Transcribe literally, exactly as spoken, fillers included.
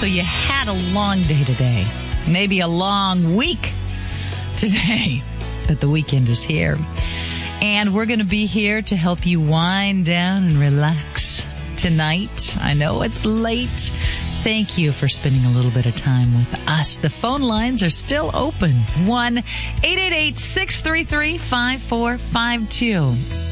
So you had a long day today. Maybe a long week today. But the weekend is here. And we're going to be here to help you wind down and relax tonight. I know it's late. Thank you for spending a little bit of time with us. The phone lines are still open. one eight eight eight, six three three, five four five two.